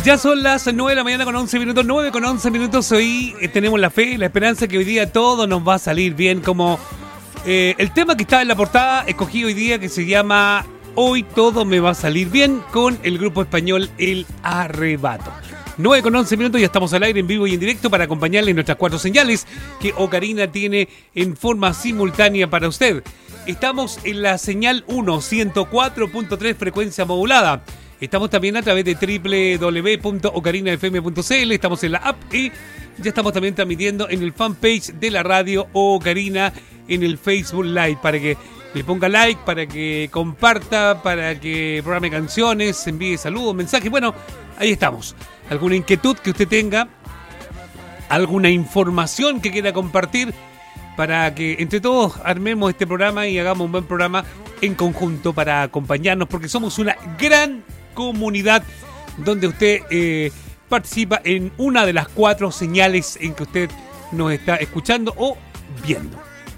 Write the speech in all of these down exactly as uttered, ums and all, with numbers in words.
Ya son las nueve de la mañana con once minutos, nueve con once minutos. Hoy eh, tenemos la fe, la esperanza que hoy día todo nos va a salir bien. Como eh, el tema que está en la portada, escogí hoy día, que se llama Hoy todo me va a salir bien, con el grupo español El Arrebato. nueve con once minutos, ya estamos al aire en vivo y en directo para acompañarle en nuestras cuatro señales que Ocarina tiene en forma simultánea para usted. Estamos en la señal uno, ciento cuatro punto tres frecuencia modulada. Estamos también a través de doble u doble u doble u punto ocarina f m punto c l. Estamos en la app y ya estamos también transmitiendo en el fanpage de la radio Ocarina en el Facebook Live, para que le ponga like, para que comparta, para que programe canciones, envíe saludos, mensajes. Bueno, ahí estamos. Alguna inquietud que usted tenga, alguna información que quiera compartir, para que entre todos armemos este programa y hagamos un buen programa en conjunto para acompañarnos, porque somos una gran comunidad donde usted eh, participa en una de las cuatro señales en que usted nos está escuchando o viendo.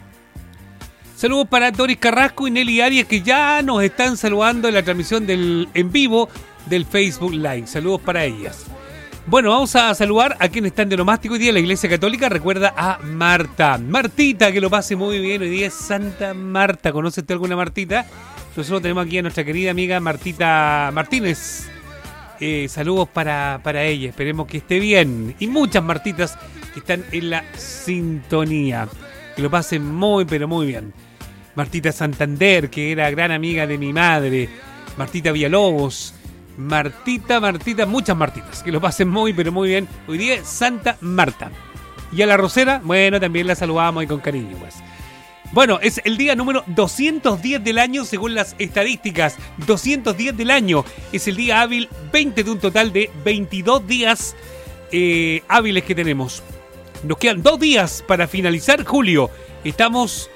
Saludos para Doris Carrasco y Nelly Arias, que ya nos están saludando en la transmisión del en vivo del Facebook Live. Saludos para ellas. Bueno, vamos a saludar a quienes están de nomástico hoy día. La Iglesia Católica recuerda a Marta. Martita, que lo pase muy bien. Hoy día es Santa Marta. ¿Conoce usted alguna Martita? Nosotros tenemos aquí a nuestra querida amiga Martita Martínez. Eh, saludos para, para ella. Esperemos que esté bien. Y muchas Martitas que están en la sintonía. Que lo pasen muy, pero muy bien. Martita Santander, que era gran amiga de mi madre. Martita Villalobos. Martita, Martita, muchas Martitas. Que lo pasen muy, pero muy bien. Hoy día es Santa Marta. Y a la Rosera, bueno, también la saludamos y con cariño, pues. Bueno, es el día número doscientos diez del año según las estadísticas. doscientos diez del año. Es el día hábil veinte de un total de veintidós días eh, hábiles que tenemos. Nos quedan dos días para finalizar julio. Estamos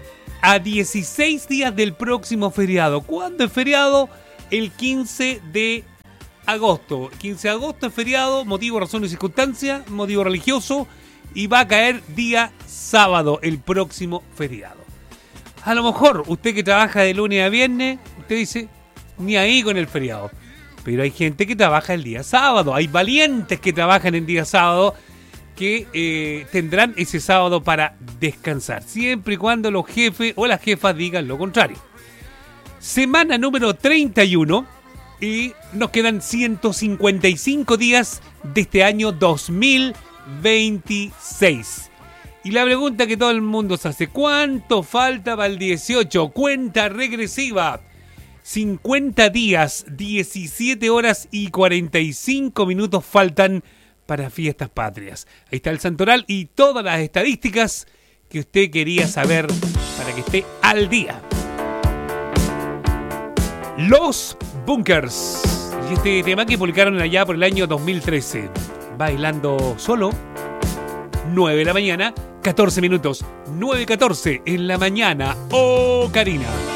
a dieciséis días del próximo feriado. ¿Cuándo es feriado? El quince de agosto. quince de agosto es feriado, motivo, razón y circunstancia, motivo religioso. Y va a caer día sábado, el próximo feriado. A lo mejor usted que trabaja de lunes a viernes, usted dice, ni ahí con el feriado. Pero hay gente que trabaja el día sábado. Hay valientes que trabajan el día sábado, que eh, tendrán ese sábado para descansar, siempre y cuando los jefes o las jefas digan lo contrario. Semana número treinta y uno y nos quedan ciento cincuenta y cinco días de este año dos mil veintiséis. Y la pregunta que todo el mundo se hace, ¿cuánto falta para el dieciocho? Cuenta regresiva. cincuenta días, diecisiete horas y cuarenta y cinco minutos faltan para fiestas patrias. Ahí está el santoral y todas las estadísticas que usted quería saber para que esté al día. Los Bunkers. Y este tema que publicaron allá por el año dos mil trece. Bailando solo. nueve de la mañana, catorce minutos. nueve catorce en la mañana. Ocarina.